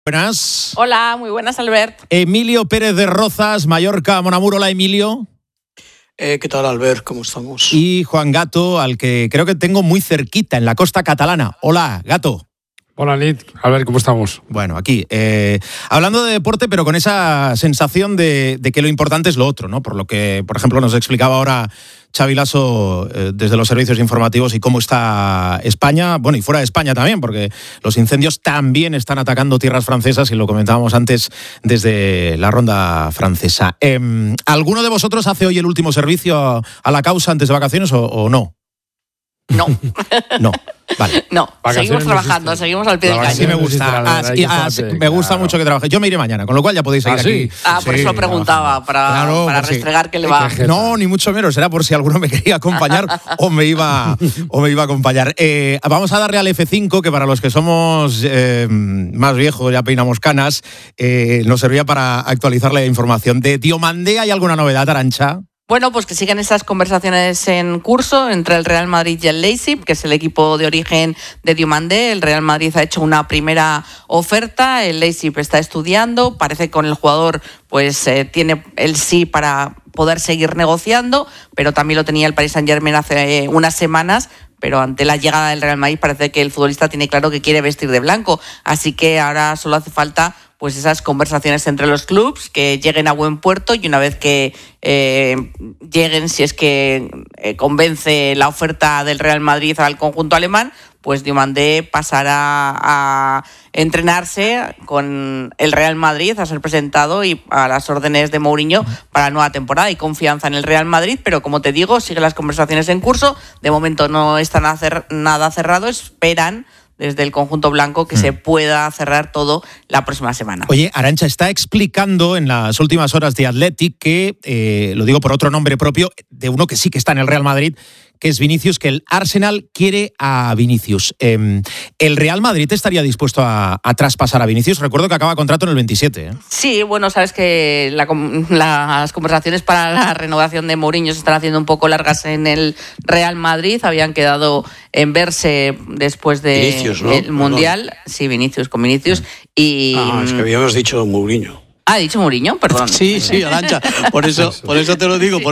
Buenas. Hola, muy buenas, Albert. Emilio Pérez de Rozas, Mallorca, Mon Amour. Hola, Emilio. ¿Qué tal, Albert? ¿Cómo estamos? Y Juan Gato, al que creo que tengo muy cerquita, en la costa catalana. Hola, Gato. Hola, Nit. Albert, ¿cómo estamos? Bueno, aquí, hablando de deporte, pero con esa sensación de que lo importante es lo otro, ¿no? Por lo que, por ejemplo, nos explicaba ahora Xavi Lasso desde los servicios informativos y cómo está España, bueno, y fuera de España también, porque los incendios también están atacando tierras francesas y lo comentábamos antes desde la ronda francesa. ¿Alguno de vosotros hace hoy el último servicio a la causa antes de vacaciones o no? No. No. Vale. No, seguimos trabajando, seguimos al pie del cañón. Sí me gusta. Me gusta mucho que trabaje. Yo me iré mañana, con lo cual ya podéis seguir aquí. Por eso lo preguntaba, para restregar que le va. No, ni mucho menos. Era por si alguno me quería acompañar o me iba a acompañar. Vamos a darle al F5, que para los que somos más viejos, ya peinamos canas, nos servía para actualizar la información. ¿De Diomandé hay alguna novedad, Arantxa? Bueno, pues que siguen esas conversaciones en curso entre el Real Madrid y el Leipzig, que es el equipo de origen de Diomandé. El Real Madrid ha hecho una primera oferta, el Leipzig está estudiando, parece que con el jugador pues tiene el sí para poder seguir negociando, pero también lo tenía el Paris Saint-Germain hace unas semanas. Pero ante la llegada del Real Madrid parece que el futbolista tiene claro que quiere vestir de blanco, así que ahora solo hace falta pues esas conversaciones entre los clubes que lleguen a buen puerto, y una vez que lleguen, si es que convence la oferta del Real Madrid al conjunto alemán, pues Diomandé pasará a entrenarse con el Real Madrid, a ser presentado y a las órdenes de Mourinho para la nueva temporada. Hay confianza en el Real Madrid, pero como te digo, siguen las conversaciones en curso. De momento no están nada cerrado, esperan desde el conjunto blanco que se pueda cerrar todo la próxima semana. Oye, Arantxa está explicando en las últimas horas de Athletic que, lo digo por otro nombre propio, de uno que sí que está en el Real Madrid, que es Vinicius, que el Arsenal quiere a Vinicius. ¿El Real Madrid estaría dispuesto a traspasar a Vinicius? Recuerdo que acaba contrato en el 27. Sí, bueno, sabes que las conversaciones para la renovación de Mourinho se están haciendo un poco largas en el Real Madrid. Habían quedado en verse después del Mundial. No. Sí, Vinicius, con Vinicius. Y es que habíamos dicho Mourinho. ¿Ha dicho Mourinho? Perdón. Sí, Arantxa, por eso te lo digo.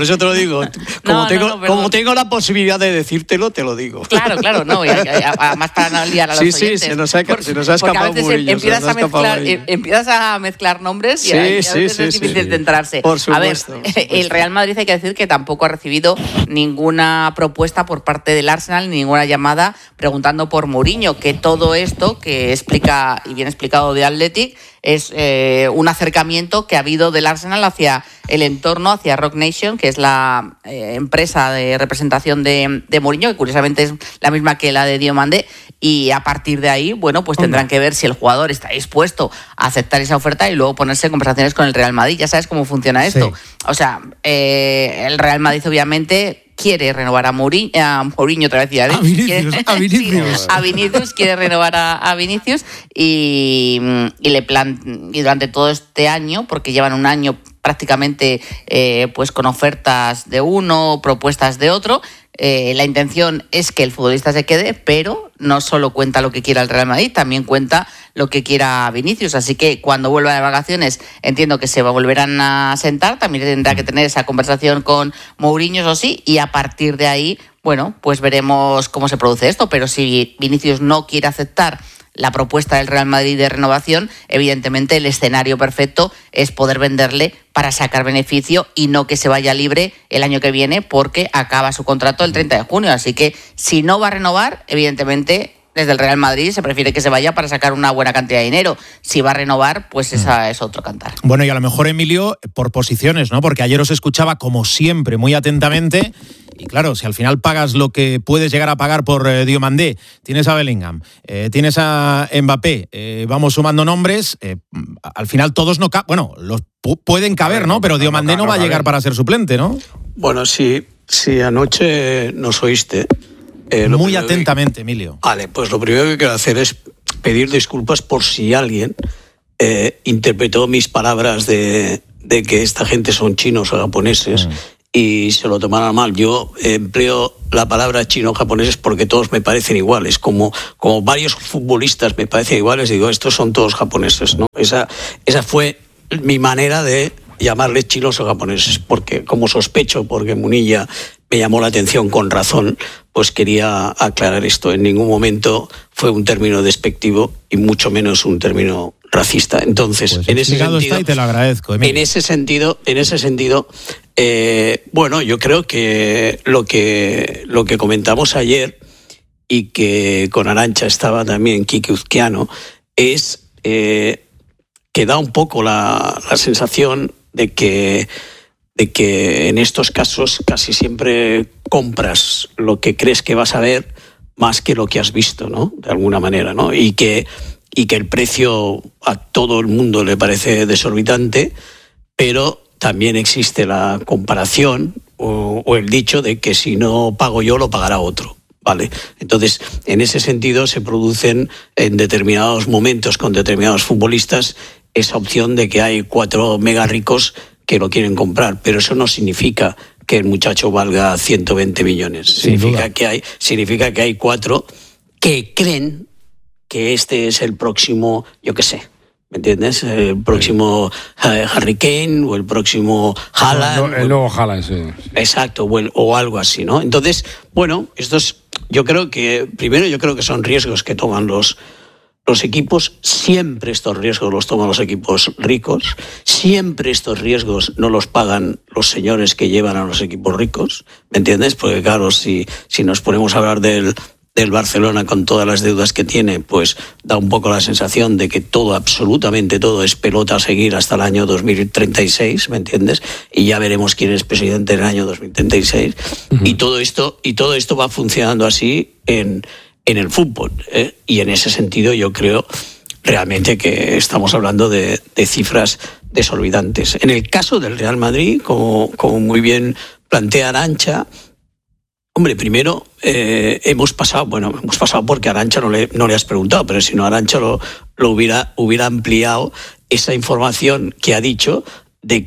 Como tengo la posibilidad de decírtelo, te lo digo. Claro, no, y además para no liar a los oyentes. Sí, se nos ha escapado Mourinho. Empiezas a mezclar nombres y a veces es difícil de enterarse. Por supuesto. A ver, el Real Madrid, hay que decir que tampoco ha recibido ninguna propuesta por parte del Arsenal, ni ninguna llamada preguntando por Mourinho, que todo esto que explica, y bien explicado de Athletic, es un acercamiento que ha habido del Arsenal hacia el entorno, hacia Rock Nation, que es la empresa de representación de Mourinho, que curiosamente es la misma que la de Diomandé, y a partir de ahí, bueno, pues tendrán que ver si el jugador está dispuesto a aceptar esa oferta y luego ponerse en conversaciones con el Real Madrid. Ya sabes cómo funciona esto. Sí. O sea, el Real Madrid obviamente quiere renovar a Mourinho otra vez. A Vinicius quiere renovar a Vinicius y durante todo este año, porque llevan un año prácticamente pues con ofertas de uno, propuestas de otro. La intención es que el futbolista se quede, pero no solo cuenta lo que quiera el Real Madrid, también cuenta lo que quiera Vinicius. Así que cuando vuelva de vacaciones entiendo que se volverán a sentar, también tendrá que tener esa conversación con Mourinho, eso sí, y a partir de ahí, bueno, pues veremos cómo se produce esto. Pero si Vinicius no quiere aceptar la propuesta del Real Madrid de renovación, evidentemente el escenario perfecto es poder venderle para sacar beneficio y no que se vaya libre el año que viene, porque acaba su contrato el 30 de junio. Así que si no va a renovar, evidentemente desde el Real Madrid se prefiere que se vaya para sacar una buena cantidad de dinero. Si va a renovar, pues esa es otro cantar. Bueno, y a lo mejor, Emilio, por posiciones, ¿no? Porque ayer os escuchaba, como siempre, muy atentamente. Y claro, si al final pagas lo que puedes llegar a pagar por Diomandé, tienes a Bellingham, tienes a Mbappé, vamos sumando nombres, al final todos no los pueden caber, ¿no? Pero Diomandé no va a llegar para ser suplente, ¿no? Bueno, si anoche nos oíste... muy atentamente, Emilio. Vale, pues lo primero que quiero hacer es pedir disculpas por si alguien interpretó mis palabras de que esta gente son chinos o japoneses y se lo tomaran mal. Yo empleo la palabra chino-japoneses porque todos me parecen iguales, como varios futbolistas me parecen iguales, digo, estos son todos japoneses, ¿no? Esa fue mi manera de llamarles chinos o japoneses, porque como sospecho, porque Munilla me llamó la atención con razón, pues quería aclarar esto. En ningún momento fue un término despectivo y mucho menos un término racista. Entonces, pues en ese sentido, está y te lo agradezco, Emilio. En ese sentido, bueno, yo creo que lo que comentamos ayer y que con Arantxa estaba también Quique Uzquiano es que da un poco la sensación de que en estos casos casi siempre compras lo que crees que vas a ver más que lo que has visto, ¿no? De alguna manera, ¿no? Y que el precio a todo el mundo le parece desorbitante, pero también existe la comparación o el dicho de que si no pago yo, lo pagará otro. Vale. Entonces, en ese sentido se producen en determinados momentos con determinados futbolistas esa opción de que hay 4 mega ricos que lo quieren comprar, pero eso no significa que el muchacho valga 120 millones. Significa que hay 4 que creen que este es el próximo, yo qué sé, ¿me entiendes? El próximo Harry Kane o el próximo Haaland. El nuevo Haaland, sí. Exacto, o algo así, ¿no? Entonces, bueno, yo creo que son riesgos que toman los equipos. Siempre estos riesgos los toman los equipos ricos, siempre estos riesgos no los pagan los señores que llevan a los equipos ricos, ¿me entiendes? Porque claro, si nos ponemos a hablar del Barcelona con todas las deudas que tiene, pues da un poco la sensación de que absolutamente todo es pelota a seguir hasta el año 2036, ¿me entiendes? Y ya veremos quién es presidente en el año 2036. Uh-huh. Y todo esto va funcionando así en el fútbol, ¿eh? Y en ese sentido yo creo realmente que estamos hablando de cifras desorbitantes. En el caso del Real Madrid, como muy bien plantea Arantxa, hombre, primero hemos pasado porque a Arantxa no le has preguntado, pero si no Arantxa lo hubiera ampliado esa información que ha dicho de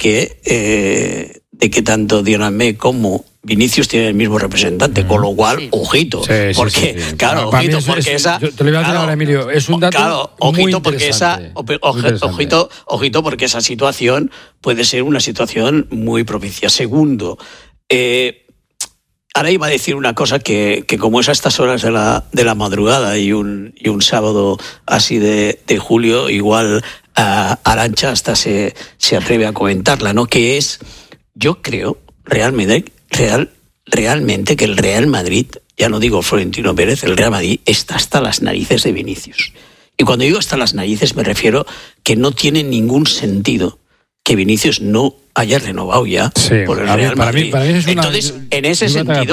que tanto Dioname como Vinicius tienen el mismo representante, con lo cual, ojito, porque claro, ojito, porque esa, yo te lo voy a decir ahora, Emilio, es un dato muy interesante. Ojito, porque esa situación puede ser una situación muy propicia. Segundo, ahora iba a decir una cosa que como es a estas horas de la madrugada y un sábado así de julio, igual Arantxa hasta se atreve a comentarla, ¿no? Que es, yo creo realmente que el Real Madrid, ya no digo Florentino Pérez, el Real Madrid está hasta las narices de Vinicius. Y cuando digo hasta las narices me refiero que no tiene ningún sentido que Vinicius no haya renovado ya por el Real Madrid. Para mí es una, entonces, en ese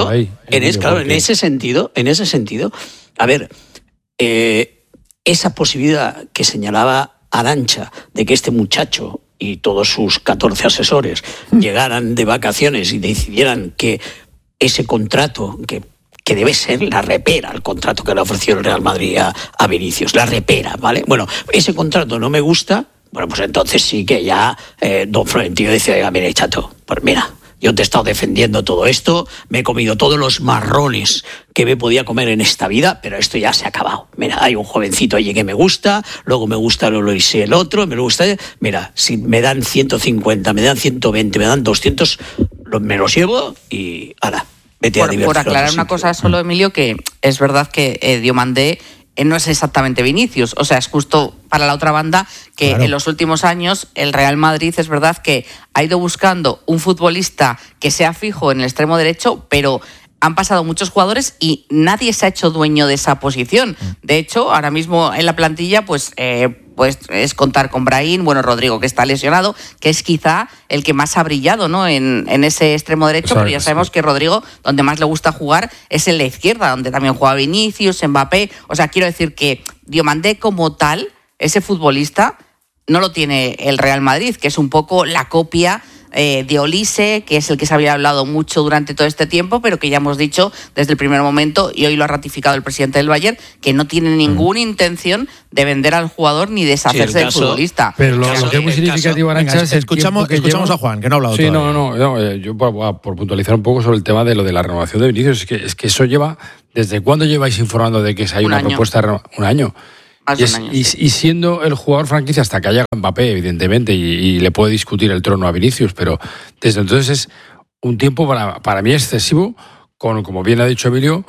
sentido, a ver, esa posibilidad que señalaba Arantxa de que este muchacho y todos sus 14 asesores llegaran de vacaciones y decidieran que ese contrato, que debe ser la repera, el contrato que le ofreció el Real Madrid a Vinicius, la repera, ¿vale? Bueno, ese contrato no me gusta, bueno, pues entonces sí que ya don Florentino dice, oiga, mire, chato, pues mira, yo te he estado defendiendo todo esto, me he comido todos los marrones que me podía comer en esta vida, pero esto ya se ha acabado. Mira, hay un jovencito allí que me gusta, luego me gusta Lolo y el otro, me gusta. Mira, si me dan 150, me dan 120, me dan 200, me los llevo y ala, vete a divertir. Por aclarar una cosa solo, Emilio, que es verdad que Diomandé no es exactamente Vinicius, o sea, es justo para la otra banda que claro. En los últimos años el Real Madrid es verdad que ha ido buscando un futbolista que sea fijo en el extremo derecho, pero han pasado muchos jugadores y nadie se ha hecho dueño de esa posición. De hecho, ahora mismo en la plantilla pues es contar con Brahim, bueno, Rodrigo, que está lesionado, que es quizá el que más ha brillado, ¿no? en ese extremo derecho, pero ya sabemos que Rodrigo, donde más le gusta jugar, es en la izquierda, donde también juega Vinicius, Mbappé. O sea, quiero decir que Diomandé como tal, ese futbolista, no lo tiene el Real Madrid, que es un poco la copia de Olise, que es el que se había hablado mucho durante todo este tiempo, pero que ya hemos dicho desde el primer momento, y hoy lo ha ratificado el presidente del Bayern, que no tiene ninguna intención de vender al jugador ni deshacerse del futbolista. Pero lo que es muy significativo, Arantxa, es escuchamos a Juan, que no ha hablado sí, todavía. Yo por puntualizar un poco sobre el tema de lo de la renovación de Vinicius, es que eso lleva... ¿Desde cuándo lleváis informando de que hay una propuesta de un año? Y siendo el jugador franquicia hasta que haya Mbappé, evidentemente, y le puede discutir el trono a Vinicius, pero desde entonces es un tiempo para mí excesivo, como bien ha dicho Emilio,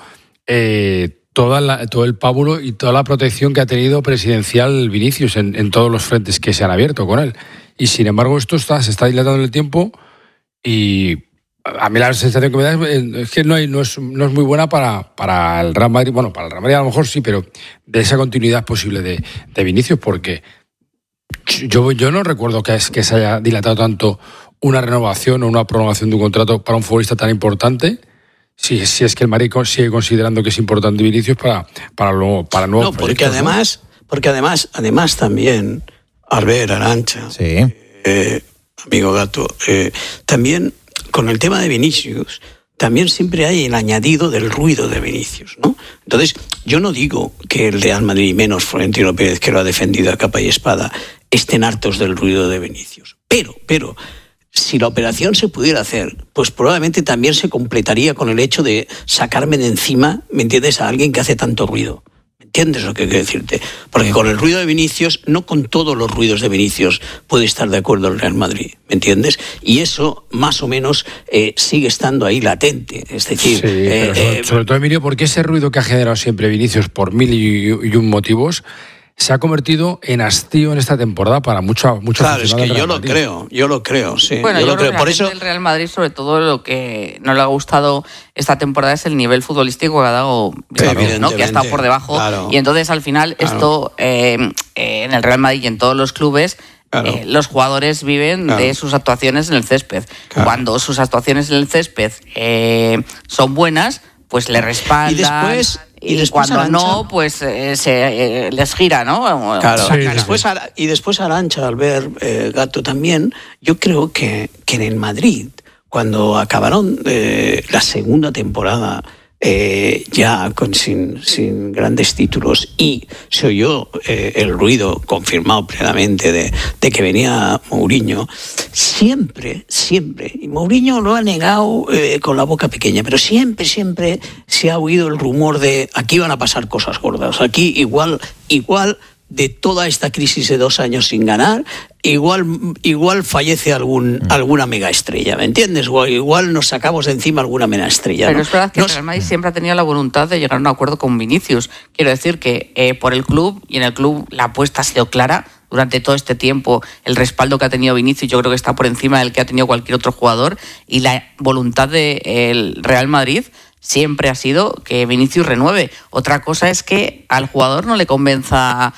todo el pábulo y toda la protección que ha tenido presidencial Vinicius en todos los frentes que se han abierto con él. Y sin embargo esto se está dilatando en el tiempo y a mí la sensación que me da es que no es muy buena para el Real Madrid. Bueno, para el Real Madrid a lo mejor sí, pero de esa continuidad posible de Vinicius, porque yo no recuerdo que se haya dilatado tanto una renovación o una prolongación de un contrato para un futbolista tan importante. Si es que el Madrid sigue considerando que es importante Vinicius para nuevos proyectos. Porque además también, Albert, Arantxa, sí. Amigo Gato, también con el tema de Vinicius, también siempre hay el añadido del ruido de Vinicius, ¿no? Entonces, yo no digo que el Real Madrid, y menos Florentino Pérez, que lo ha defendido a capa y espada, estén hartos del ruido de Vinicius. Pero, si la operación se pudiera hacer, pues probablemente también se completaría con el hecho de sacarme de encima, ¿me entiendes?, a alguien que hace tanto ruido. ¿Entiendes lo que quiero decirte? Porque con el ruido de Vinicius, no con todos los ruidos de Vinicius puede estar de acuerdo el Real Madrid, ¿me entiendes? Y eso, más o menos, sigue estando ahí latente. Es decir... Sí, pero sobre todo, Emilio, porque ese ruido que ha generado siempre Vinicius por mil y un motivos se ha convertido en hastío en esta temporada para muchos claro, es que yo lo creo, sí. Bueno, yo creo que por eso el Real Madrid, sobre todo, lo que no le ha gustado esta temporada es el nivel futbolístico que ha dado Vinicius, ¿no? Que ha estado por debajo. Claro. Y entonces, al final, esto en el Real Madrid y en todos los clubes, los jugadores viven de sus actuaciones en el césped. Cuando sus actuaciones en el césped son buenas, pues le respaldan. Y cuando Arantxa, no, pues les gira, ¿no? Claro. Sí. Y después Arantxa, al ver Gato también, yo creo que en el Madrid, cuando acabaron la segunda temporada, ya sin grandes títulos, y se oyó el ruido confirmado plenamente de que venía Mourinho, siempre, y Mourinho lo ha negado con la boca pequeña, pero siempre se ha oído el rumor de aquí van a pasar cosas gordas, aquí igual de toda esta crisis de 2 años sin ganar, igual fallece alguna mega estrella, ¿me entiendes? O igual nos sacamos de encima alguna mega estrella. Pero es verdad que el Real Madrid siempre ha tenido la voluntad de llegar a un acuerdo con Vinicius. Quiero decir que por el club, y en el club la apuesta ha sido clara durante todo este tiempo, el respaldo que ha tenido Vinicius yo creo que está por encima del que ha tenido cualquier otro jugador, y la voluntad del Real Madrid siempre ha sido que Vinicius renueve. Otra cosa es que al jugador no le convenza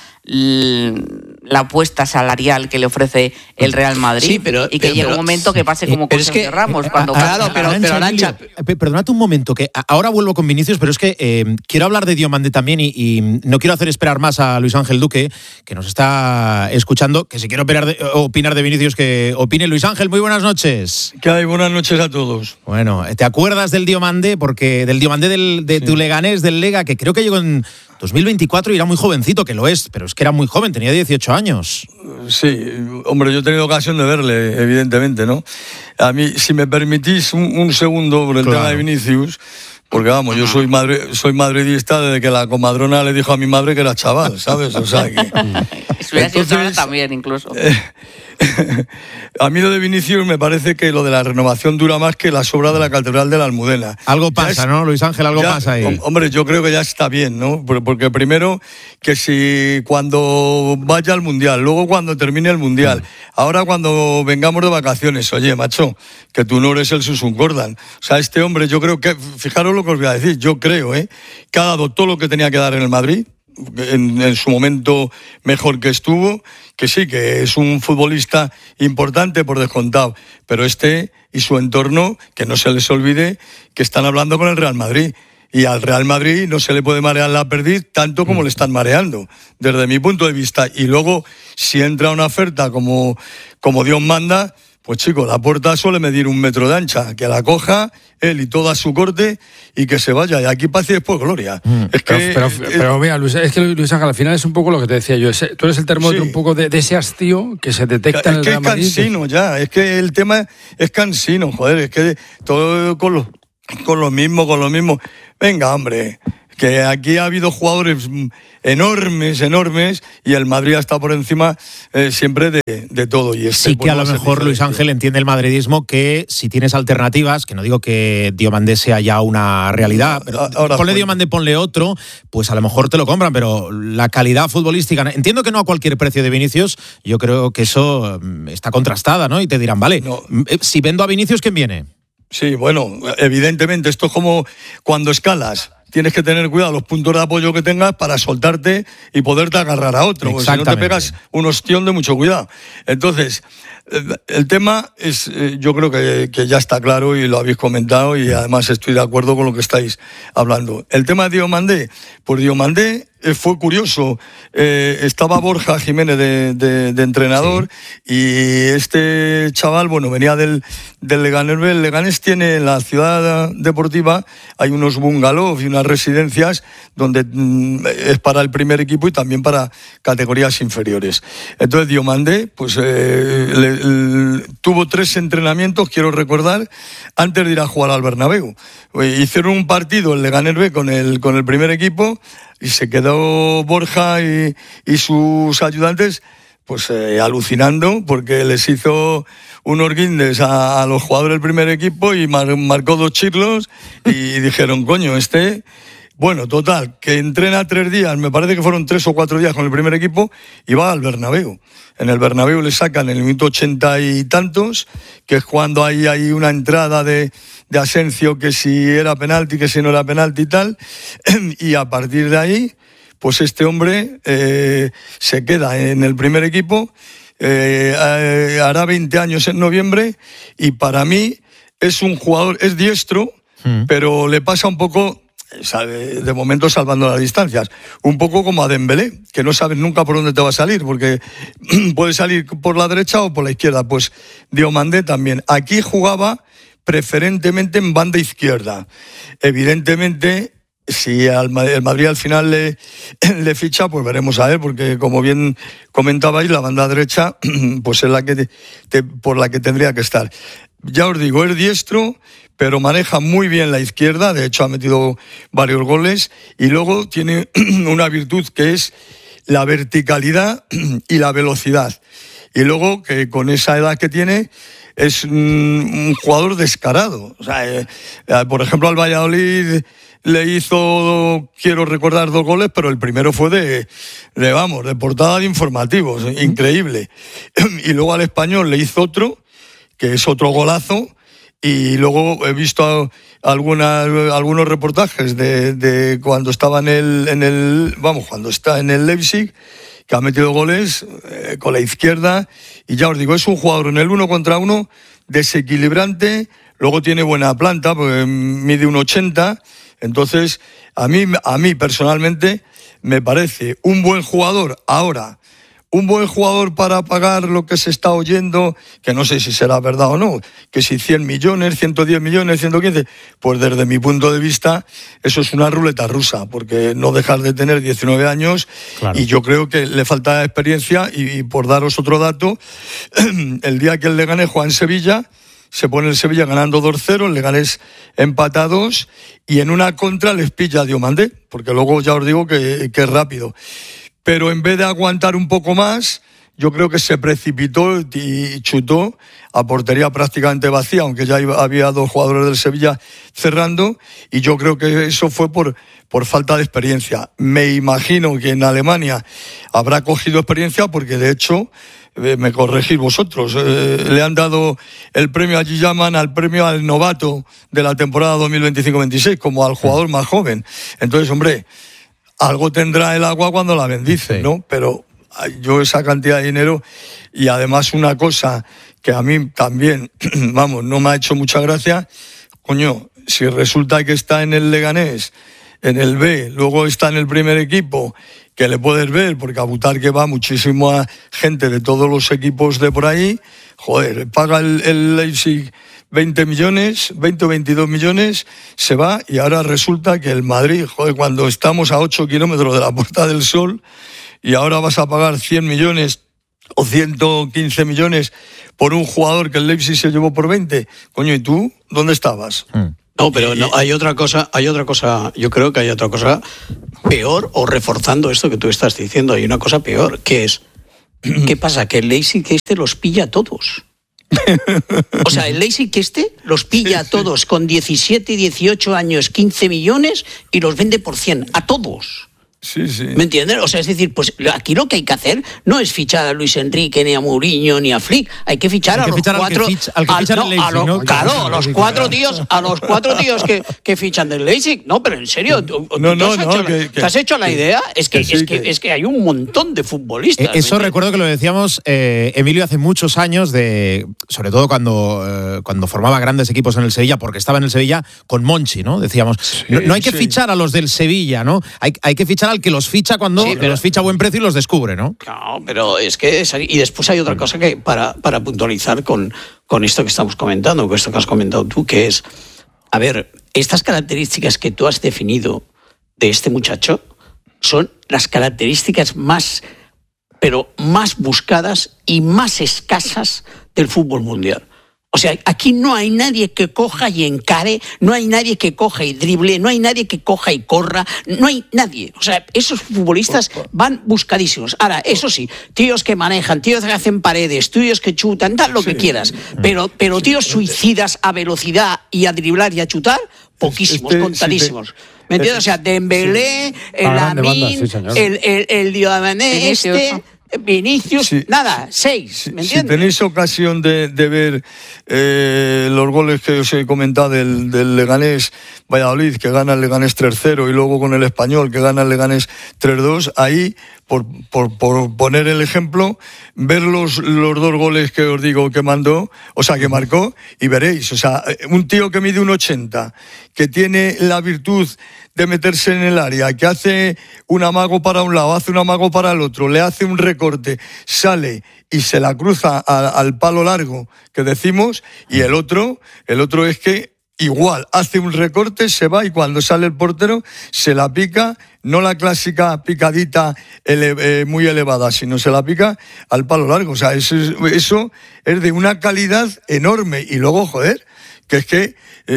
la apuesta salarial que le ofrece el Real Madrid, y que llegue un momento que pase como con Sergio Ramos. Pero Arantxa, perdónate un momento, que ahora vuelvo con Vinicius, pero es que quiero hablar de Diomandé también y no quiero hacer esperar más a Luis Ángel Duque, que nos está escuchando, que si quiere opinar de Vinicius, que opine. Luis Ángel, muy buenas noches. ¿Qué hay? Buenas noches a todos. Bueno, ¿te acuerdas del Diomandé? Porque del Diomandé de tu Leganés, del Lega, que creo que llegó en 2024 y era muy jovencito, que lo es, pero es que era muy joven, tenía 18 años. Sí, hombre, yo he tenido ocasión de verle, evidentemente, ¿no? A mí, si me permitís un segundo por el tema de Vinicius, porque vamos, yo soy madridista desde que la comadrona le dijo a mi madre que era chaval, ¿sabes? O sea que... Entonces, también, incluso. A mí lo de Vinicius me parece que lo de la renovación dura más que la sobra de la Catedral de la Almudena. Algo pasa, ¿no, Luis Ángel? Algo pasa ahí. Hombre, yo creo que ya está bien, ¿no? Porque primero, que si cuando vaya al Mundial, luego cuando termine el Mundial, ahora cuando vengamos de vacaciones, oye, macho, que tú no eres el Susun Gordon. O sea, este hombre, yo creo que, fijaros lo que os voy a decir, yo creo, que ha dado todo lo que tenía que dar en el Madrid, en su momento mejor que estuvo, que sí, que es un futbolista importante por descontado, pero y su entorno, que no se les olvide que están hablando con el Real Madrid, y al Real Madrid no se le puede marear la perdiz tanto como le están mareando, desde mi punto de vista. Y luego, si entra una oferta como Dios manda, pues chico, la puerta suele medir 1 metro de ancha, que la coja él y toda su corte y que se vaya. Y aquí paz y después gloria. Pero mira, Luis, es que Luis Ángel, al final es un poco lo que te decía yo. Tú eres el termómetro un poco de ese hastío que se detecta en el Real Madrid. Es cansino ya, es que el tema es cansino, joder, es que todo con lo mismo. Venga, hombre, que aquí ha habido jugadores enormes y el Madrid está por encima siempre de todo. Y sí que a lo mejor Luis Ángel entiende el madridismo que si tienes alternativas, que no digo que Diomandé sea ya una realidad, pero ponle Diomandé, ponle otro, pues a lo mejor te lo compran, pero la calidad futbolística, entiendo que no a cualquier precio de Vinicius, yo creo que eso está contrastada, ¿no? Y te dirán, vale, si vendo a Vinicius, ¿quién viene? Sí, bueno, evidentemente, esto es como cuando escalas. Tienes que tener cuidado los puntos de apoyo que tengas para soltarte y poderte agarrar a otro. Porque si no te pegas un ostión de mucho cuidado. Entonces, el tema es, yo creo que ya está claro y lo habéis comentado y además estoy de acuerdo con lo que estáis hablando. El tema de Diomandé, pues Diomandé fue curioso. Estaba Borja Jiménez de entrenador, sí. Y este chaval, bueno, venía del Leganés. El Leganés tiene en la ciudad deportiva, hay unos bungalows y unas residencias donde es para el primer equipo y también para categorías inferiores. Entonces Diomandé, pues tuvo 3 entrenamientos, quiero recordar, antes de ir a jugar al Bernabéu. Hicieron un partido el Leganés B con el primer equipo y se quedó Borja y sus ayudantes pues alucinando porque les hizo unos guindes a los jugadores del primer equipo y marcó 2 chirlos y dijeron, coño, bueno, total, que entrena 3 días, me parece que fueron 3 o 4 días con el primer equipo y va al Bernabéu. En el Bernabéu le sacan en el minuto 80 y tantos, que es cuando hay una entrada de Asensio, que si era penalti, que si no era penalti y tal, y a partir de ahí, pues este hombre se queda en el primer equipo, hará 20 años en noviembre, y para mí es un jugador, es diestro, pero le pasa un poco, de momento salvando las distancias, un poco como a Dembélé, que no sabes nunca por dónde te va a salir, porque puede salir por la derecha o por la izquierda. Pues Diomandé también. Aquí jugaba preferentemente en banda izquierda. Evidentemente, si el Madrid al final le ficha, pues veremos a ver, porque como bien comentabais, la banda derecha pues es la que por la que tendría que estar. Ya os digo, es diestro, pero maneja muy bien la izquierda, de hecho ha metido varios goles, y luego tiene una virtud que es la verticalidad y la velocidad. Y luego, que con esa edad que tiene, es un jugador descarado. O sea, por ejemplo, al Valladolid le hizo, quiero recordar, 2 goles, pero el primero fue de portada de informativos, increíble. Y luego al Español le hizo otro, que es otro golazo, y luego he visto algunos reportajes de cuando estaba cuando está en el Leipzig, que ha metido goles con la izquierda, y ya os digo, es un jugador en el 1 contra 1 desequilibrante, luego tiene buena planta, pues mide 1,80, entonces a mí personalmente me parece un buen jugador. Ahora, un buen jugador para pagar lo que se está oyendo, que no sé si será verdad o no, que si 100 millones, 110 millones, 115, pues desde mi punto de vista eso es una ruleta rusa, porque no dejas de tener 19 años, claro. Y yo creo que le falta experiencia, y por daros otro dato, el día que el Leganés juega en Sevilla, se pone el Sevilla ganando 2-0, el Leganés empata 2, y en una contra les pilla a Diomandé, porque luego ya os digo que es rápido. Pero en vez de aguantar un poco más, yo creo que se precipitó y chutó a portería prácticamente vacía, aunque ya había 2 jugadores del Sevilla cerrando, y yo creo que eso fue por falta de experiencia. Me imagino que en Alemania habrá cogido experiencia, porque de hecho, me corregís vosotros, le han dado el premio, allí llaman al premio al novato de la temporada 2025-26, como al jugador más joven. Entonces, hombre, algo tendrá el agua cuando la bendice, sí, ¿no? Pero yo esa cantidad de dinero, y además una cosa que a mí también, no me ha hecho mucha gracia, coño, si resulta que está en el Leganés en el B, luego está en el primer equipo, que le puedes ver, porque a Butarque va muchísima gente de todos los equipos de por ahí, joder, paga el Leipzig 20 o 22 millones, se va, y ahora resulta que el Madrid, joder, cuando estamos a 8 kilómetros de la Puerta del Sol, y ahora vas a pagar 100 millones o 115 millones por un jugador que el Leipzig se llevó por 20. Coño, ¿y tú dónde estabas? No, pero no, hay otra cosa, yo creo que hay otra cosa peor, o reforzando esto que tú estás diciendo, hay una cosa peor, que es, ¿qué pasa? Que el Leipzig los pilla a todos. O sea, el Leipzig los pilla a todos con 17, 18 años, 15 millones y los vende por 100, a todos. Sí, sí. ¿Me entiendes? O sea, es decir, pues aquí lo que hay que hacer no es fichar a Luis Enrique, ni a Mourinho, ni a Flick. Hay que fichar a los cuatro. Claro, a los cuatro tíos que fichan del Leipzig. No, pero en serio, ¿te has hecho la idea? Es que hay un montón de futbolistas. Eso recuerdo que lo decíamos, Emilio, hace muchos años, sobre todo cuando formaba grandes equipos en el Sevilla, porque estaba en el Sevilla con Monchi, ¿no? Decíamos, no hay que fichar a los del Sevilla, ¿no? Hay que fichar al que los ficha cuando los ficha a buen precio y los descubre, ¿no? No, pero es que... Y después hay otra cosa que para puntualizar con esto que estamos comentando, con esto que has comentado tú, que es, a ver, estas características que tú has definido de este muchacho son las características más buscadas y más escasas del fútbol mundial. O sea, aquí no hay nadie que coja y encare, no hay nadie que coja y drible, no hay nadie que coja y corra, no hay nadie. O sea, esos futbolistas van buscadísimos. Ahora, eso sí, tíos que manejan, tíos que hacen paredes, tíos que chutan, tal lo que quieras. Pero tíos suicidas a velocidad y a driblar y a chutar, poquísimos, contadísimos. ¿Me entiendes? O sea, Dembélé, el Lamine, el Diomandé, Vinicius, nada, 6, ¿me entiendes? Si tenéis ocasión de ver los goles que os he comentado del Leganés Valladolid, que gana el Leganés 3-0, y luego con el Español, que gana el Leganés 3-2, ahí, por poner el ejemplo, ver los 2 goles que os digo que mandó, o sea, que marcó, y veréis, o sea, un tío que mide 1,80, que tiene la virtud de meterse en el área, que hace un amago para un lado, hace un amago para el otro, le hace un recorte, sale y se la cruza al palo largo que decimos, y el otro es que igual hace un recorte, se va, y cuando sale el portero se la pica, no la clásica picadita muy elevada, sino se la pica al palo largo. O sea, eso es de una calidad enorme. Y luego, joder, que es que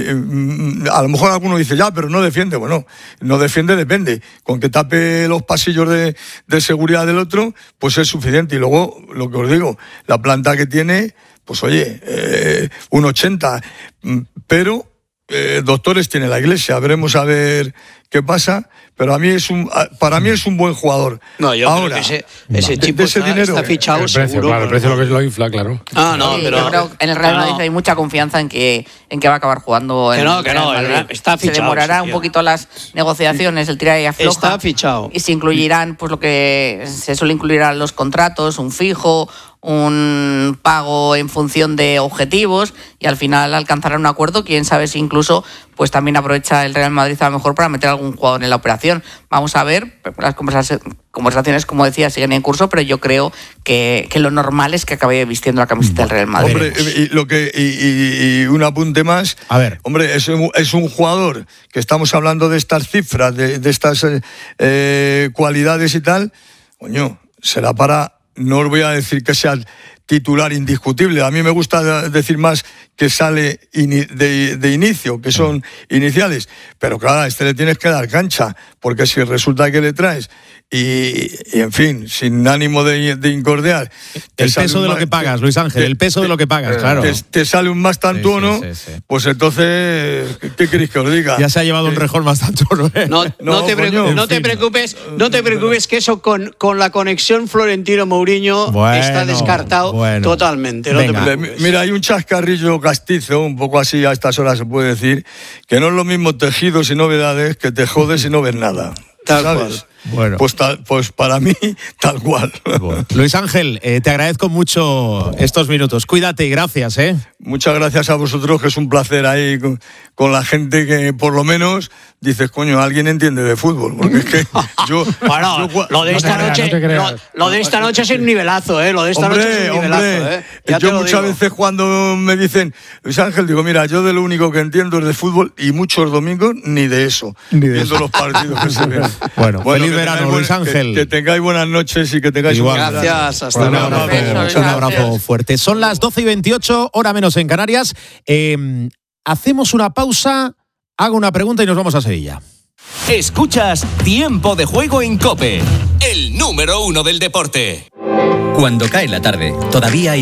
a lo mejor alguno dice, ya, pero no defiende. Bueno, no defiende, depende. Con que tape los pasillos de seguridad del otro, pues es suficiente. Y luego, lo que os digo, la planta que tiene, pues oye, 1,80. Pero doctores tiene la Iglesia. Veremos a ver qué pasa. Pero para mí es un buen jugador. No, yo creo que ese tipo está fichado, el precio, seguro. Claro, el precio lo infla, claro. No, pero yo creo que en el Real Madrid hay mucha confianza en que va a acabar jugando. Está fichado. Se demorará un poquito las negociaciones, el tira y afloja. Está fichado. Y se incluirán, pues lo que se suele incluir a los contratos, un fijo, un pago en función de objetivos, y al final alcanzarán un acuerdo. Quién sabe si incluso pues también aprovecha el Real Madrid a lo mejor para meter algún jugador en la operación. Vamos a ver, las conversaciones, como decía, siguen en curso, pero yo creo que lo normal es que acabe vistiendo la camiseta del Real Madrid. Hombre, y un apunte más. A ver. Hombre, es un jugador que estamos hablando de estas cifras, de estas cualidades y tal. Coño, será para, no os voy a decir que sea titular indiscutible. A mí me gusta decir más que sale de inicio, que son iniciales. Pero claro, a este le tienes que dar cancha, porque si resulta que le traes y en fin, sin ánimo de incordiar, el peso de lo que pagas, Luis Ángel, el peso de lo que pagas, claro. Te sale un más tantuono, sí. Pues entonces, ¿qué queréis que os diga? Ya se ha llevado un rejón más tantuono. No te preocupes, que eso con la conexión Florentino-Mourinho está descartado totalmente. Mira, hay un chascarrillo castizo, un poco así a estas horas se puede decir, que no es lo mismo tejidos y novedades que te jodes y no ves nada. Tal cual. Bueno. Pues para mí, tal cual. Bueno. Luis Ángel, te agradezco mucho estos minutos. Cuídate y gracias, ¿eh? Muchas gracias a vosotros, que es un placer ahí con la gente que por lo menos dices, coño, alguien entiende de fútbol, porque es que bueno, lo de esta noche es un nivelazo, ¿eh? Lo de esta noche es un nivelazo, ¿eh? Yo muchas veces cuando me dicen, Luis Ángel, digo, mira, yo de lo único que entiendo es de fútbol, y muchos domingos ni de eso, viendo los partidos que se ven. Bueno, feliz verano, Luis Ángel. Que tengáis buenas noches y que tengáis gracias, hasta luego. Un abrazo fuerte. Son las 12:28, hora menos en Canarias. Hacemos una pausa, hago una pregunta y nos vamos a Sevilla. Escuchas Tiempo de Juego en COPE, el número 1 del deporte. Cuando cae la tarde, todavía hay